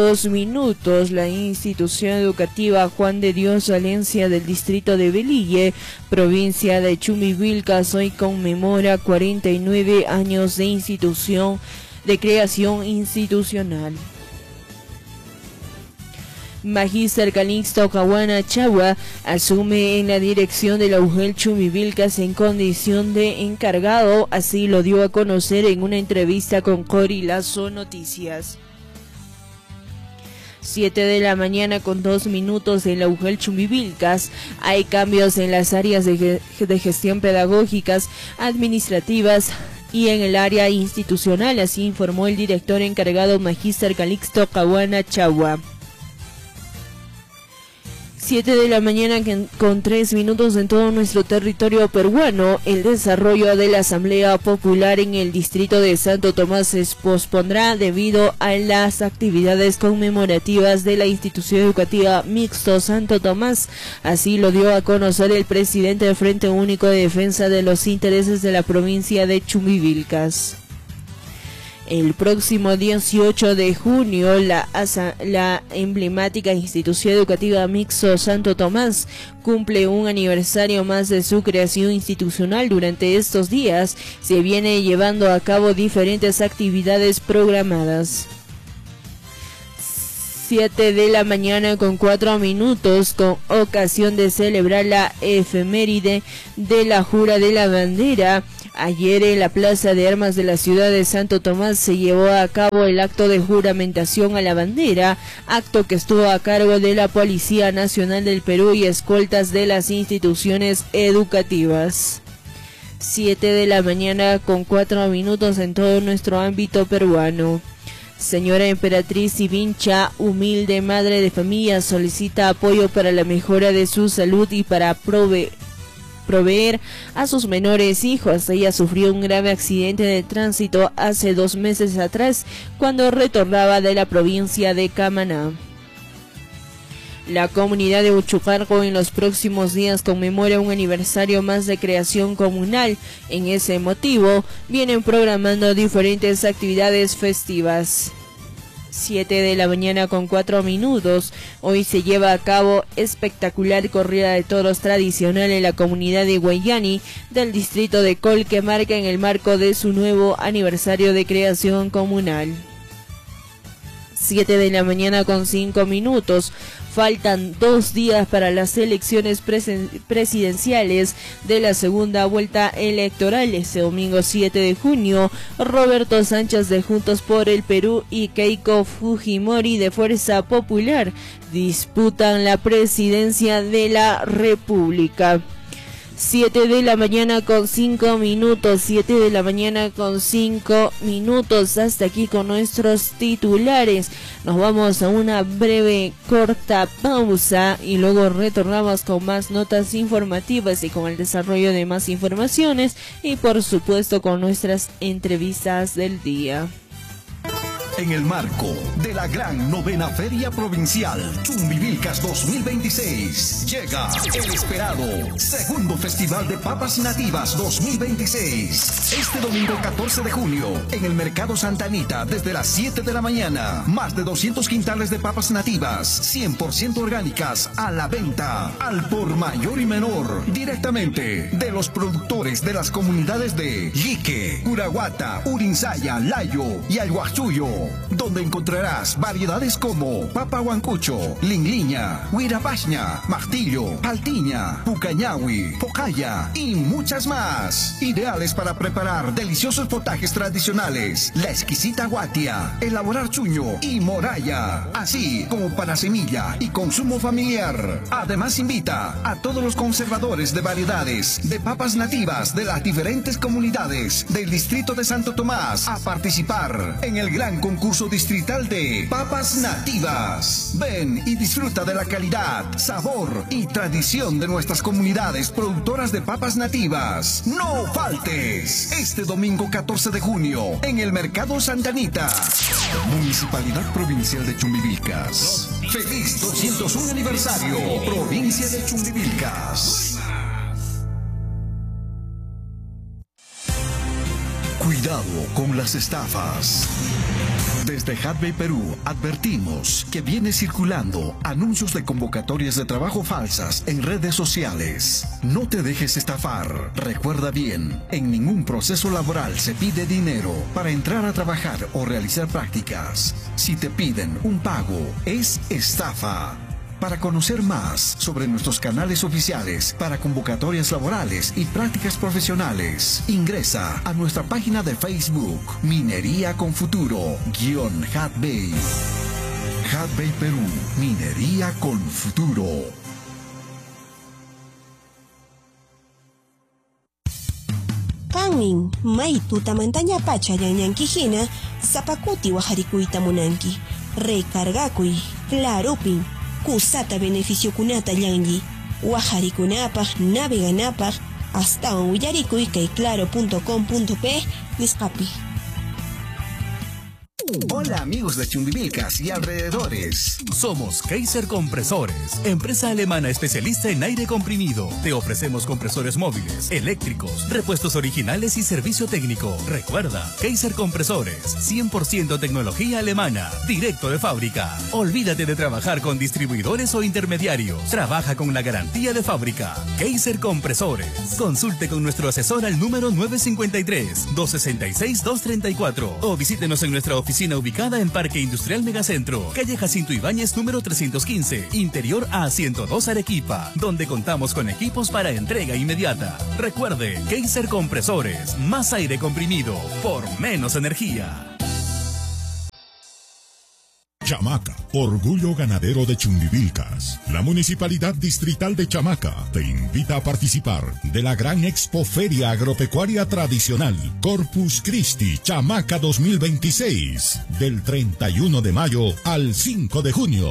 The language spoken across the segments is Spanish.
2 minutos, la institución educativa Juan de Dios Valencia del distrito de Velille, provincia de Chumbivilcas, hoy conmemora 49 años de institución de creación institucional. Magíster Calixto Caguana Chagua asume en la dirección de la UGEL Chumbivilcas en condición de encargado, así lo dio a conocer en una entrevista con Cori Lazo Noticias. 7 de la mañana con 2 minutos en la UGEL Chumbivilcas. Hay cambios en las áreas de gestión pedagógicas, administrativas y en el área institucional, así informó el director encargado Magíster Calixto Caguana Chagua. 7 de la mañana con 3 minutos en todo nuestro territorio peruano. El desarrollo de la Asamblea Popular en el distrito de Santo Tomás se pospondrá debido a las actividades conmemorativas de la institución educativa Mixto Santo Tomás. Así lo dio a conocer el presidente del Frente Único de Defensa de los Intereses de la provincia de Chumbivilcas. El próximo 18 de junio, la emblemática institución educativa Mixto Santo Tomás cumple un aniversario más de su creación institucional. Durante estos días se viene llevando a cabo diferentes actividades programadas. 7 de la mañana con 4 minutos, con ocasión de celebrar la efeméride de la Jura de la Bandera. Ayer en la Plaza de Armas de la ciudad de Santo Tomás se llevó a cabo el acto de juramentación a la bandera, acto que estuvo a cargo de la Policía Nacional del Perú y escoltas de las instituciones educativas. 7 de la mañana con 4 minutos en todo nuestro ámbito peruano. Señora Emperatriz Ivincha, humilde madre de familia, solicita apoyo para la mejora de su salud y para proveer a sus menores hijos. Ella sufrió un grave accidente de tránsito hace 2 meses atrás cuando retornaba de la provincia de Camaná. La comunidad de Uchucarco en los próximos días conmemora un aniversario más de creación comunal. En ese motivo, vienen programando diferentes actividades festivas. 7 de la mañana con 4 minutos. Hoy se lleva a cabo espectacular corrida de toros tradicional en la comunidad de Guayani del distrito de Colquemarca en el marco de su nuevo aniversario de creación comunal. 7 de la mañana con 5 minutos. Faltan 2 días para las elecciones presidenciales de la segunda vuelta electoral. Este domingo 7 de junio, Roberto Sánchez de Juntos por el Perú y Keiko Fujimori de Fuerza Popular disputan la presidencia de la República. 7 de la mañana con 5 minutos, 7 de la mañana con 5 minutos. Hasta aquí con nuestros titulares. Nos vamos a una breve, corta pausa y luego retornamos con más notas informativas y con el desarrollo de más informaciones y por supuesto con nuestras entrevistas del día. En el marco de la gran novena Feria Provincial Chumbivilcas 2026, llega el esperado segundo Festival de Papas Nativas 2026. Este domingo 14 de junio, en el Mercado Santa Anita, desde las 7 de la mañana, más de 200 quintales de papas nativas, 100% orgánicas, a la venta, al por mayor y menor, directamente de los productores de las comunidades de Lique, Curaguata, Urinsaya, Layo y Alguachuyo, donde encontrarás variedades como papa huancucho, lingliña, huirapaña, martillo, paltiña, pucañahui, pocaya y muchas más. Ideales para preparar deliciosos potajes tradicionales, la exquisita guatia, elaborar chuño y moraya, así como para semilla y consumo familiar. Además invita a todos los conservadores de variedades de papas nativas de las diferentes comunidades del distrito de Santo Tomás a participar en el gran concurso distrital de papas nativas. Ven y disfruta de la calidad, sabor y tradición de nuestras comunidades productoras de papas nativas. No faltes este domingo 14 de junio en el Mercado Santa Anita. Municipalidad Provincial de Chumbivilcas. Feliz 201 aniversario, Provincia de Chumbivilcas. Cuidado con las estafas. Desde Hadbay Perú advertimos que viene circulando anuncios de convocatorias de trabajo falsas en redes sociales. No te dejes estafar. Recuerda bien, en ningún proceso laboral se pide dinero para entrar a trabajar o realizar prácticas. Si te piden un pago, es estafa. Para conocer más sobre nuestros canales oficiales para convocatorias laborales y prácticas profesionales, ingresa a nuestra página de Facebook Minería con Futuro _Hadbay. Hadbay Perú, Minería con Futuro. Kanmin, may tutamantanya pacha yanyankijina, zapakuti wajarikuita munanki, recargakuy, claropin, kusata beneficio kunata yangi, wajarikunapaj, naveganapaj, hasta un willarikuy kay claro.com.p, nisqapi. Hola amigos de Chumbivilcas y alrededores. Somos Kaiser Compresores, empresa alemana especialista en aire comprimido. Te ofrecemos compresores móviles, eléctricos, repuestos originales y servicio técnico. Recuerda, Kaiser Compresores, 100% tecnología alemana, directo de fábrica. Olvídate de trabajar con distribuidores o intermediarios. Trabaja con la garantía de fábrica. Kaiser Compresores. Consulte con nuestro asesor al número 953-266-234 o visítenos en nuestra oficina ubicada en Parque Industrial Megacentro, calle Jacinto Ibáñez número 315, interior A102 Arequipa, donde contamos con equipos para entrega inmediata. Recuerde, Kaiser Compresores, más aire comprimido por menos energía. Chamaca, orgullo ganadero de Chumbivilcas. La Municipalidad Distrital de Chamaca te invita a participar de la gran Expoferia Agropecuaria Tradicional Corpus Christi Chamaca 2026, del 31 de mayo al 5 de junio.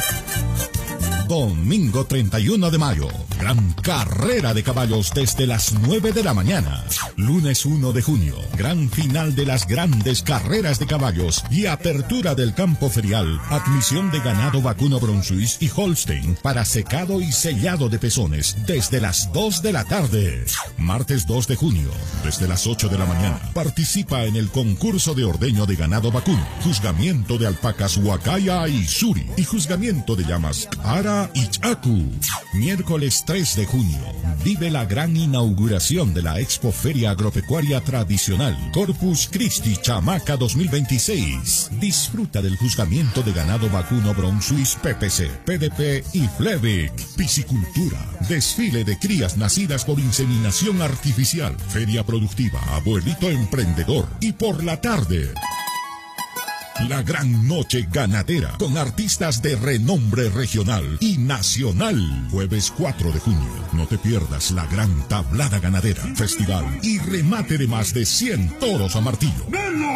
Domingo 31 de mayo, gran carrera de caballos desde las 9 de la mañana. Lunes 1 de junio, gran final de las grandes carreras de caballos y apertura del campo ferial. Admisión de ganado vacuno Brunswick y Holstein para secado y sellado de pezones desde las 2 de la tarde. Martes 2 de junio, desde las 8 de la mañana. Participa en el concurso de ordeño de ganado vacuno, juzgamiento de alpacas Huacaya y Suri y juzgamiento de llamas Ara y Chacu. Miércoles 3 de junio, vive la gran inauguración de la Expoferia Agropecuaria Tradicional Corpus Christi Chamaca 2026. Disfruta del juzgamiento de ganado vacuno Brunswick, PPC, PDP y Flevic. Piscicultura, desfile de crías nacidas por inseminación artificial, feria productiva, abuelito emprendedor y por la tarde la gran noche ganadera con artistas de renombre regional y nacional. Jueves 4 de junio, no te pierdas la gran tablada ganadera, festival y remate de más de 100 toros a martillo.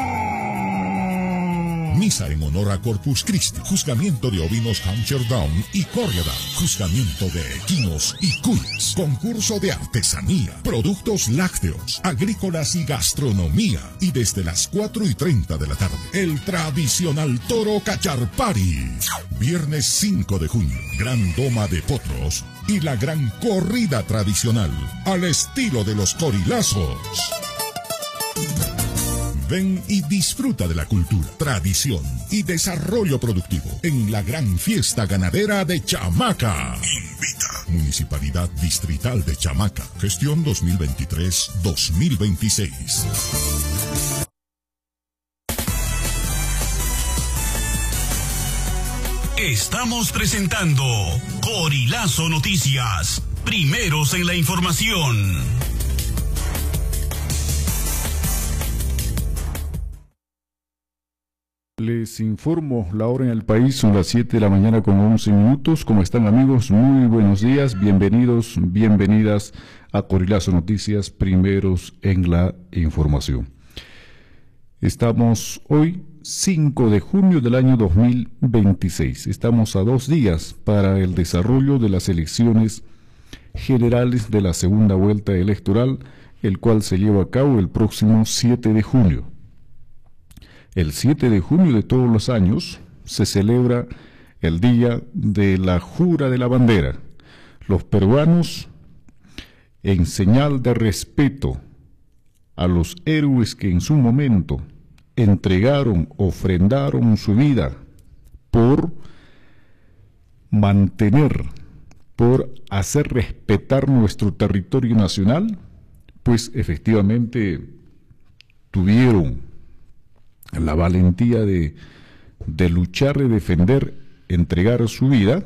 Misa en honor a Corpus Christi, juzgamiento de ovinos Hampshire Down y Corrieda, juzgamiento de equinos y cuys, concurso de artesanía, productos lácteos, agrícolas y gastronomía. Y desde las 4:30 de la tarde, el tradicional toro Cacharpari. Viernes 5 de junio, gran doma de potros y la gran corrida tradicional al estilo de los corilazos. Ven y disfruta de la cultura, tradición y desarrollo productivo en la gran fiesta ganadera de Chamaca. Invita Municipalidad Distrital de Chamaca, gestión 2023-2026. Estamos presentando Corilazo Noticias, primeros en la información. Les informo la hora en el país, son las 7 de la mañana con 11 minutos. ¿Cómo están amigos? Muy buenos días, bienvenidos, bienvenidas a Corilazo Noticias, primeros en la información. Estamos hoy 5 de junio del año 2026. Estamos a 2 días para el desarrollo de las elecciones generales de la segunda vuelta electoral, el cual se lleva a cabo el próximo 7 de junio. El 7 de junio de todos los años se celebra el Día de la Jura de la Bandera. Los peruanos, en señal de respeto a los héroes que en su momento entregaron, ofrendaron su vida por mantener, por hacer respetar nuestro territorio nacional, pues efectivamente tuvieron la valentía de luchar, de defender, entregar su vida.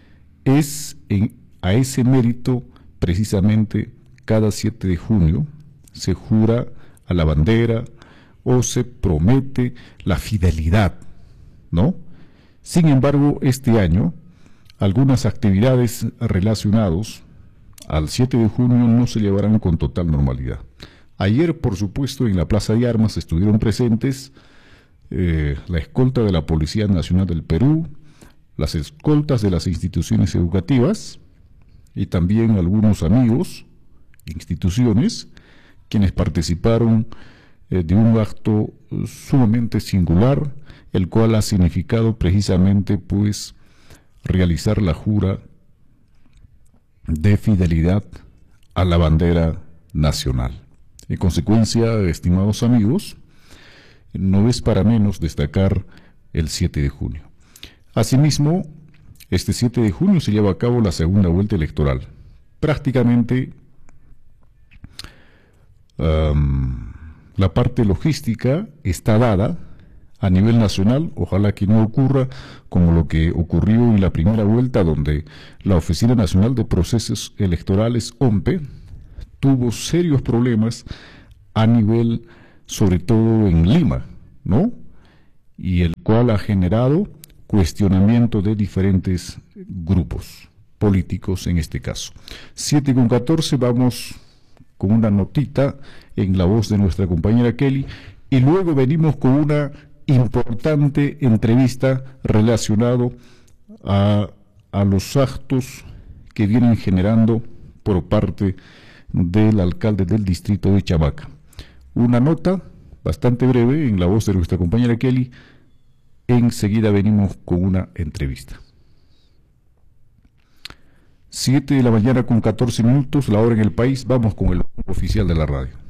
A ese mérito, precisamente, cada 7 de junio se jura a la bandera o se promete la fidelidad, ¿no? Sin embargo, este año, algunas actividades relacionadas al 7 de junio no se llevarán con total normalidad. Ayer, por supuesto, en la Plaza de Armas estuvieron presentes la escolta de la Policía Nacional del Perú, las escoltas de las instituciones educativas y también algunos amigos, instituciones, quienes participaron de un acto sumamente singular, el cual ha significado precisamente pues realizar la jura de fidelidad a la bandera nacional. En consecuencia, estimados amigos, no es para menos destacar el 7 de junio. Asimismo, este 7 de junio se lleva a cabo la segunda vuelta electoral. Prácticamente la parte logística está dada a nivel nacional. Ojalá que no ocurra como lo que ocurrió en la primera vuelta, donde la Oficina Nacional de Procesos Electorales, OMPE, tuvo serios problemas a nivel, sobre todo en Lima, ¿no? Y el cual ha generado cuestionamiento de diferentes grupos políticos en este caso. 7:14, vamos con una notita en la voz de nuestra compañera Kelly y luego venimos con una importante entrevista relacionado a los actos que vienen generando por parte del alcalde del distrito de Chamaca. Una nota bastante breve en la voz de nuestra compañera Kelly. Enseguida venimos con una entrevista. 7 de la mañana con 14 minutos, la hora en el país. Vamos con el oficial de la radio.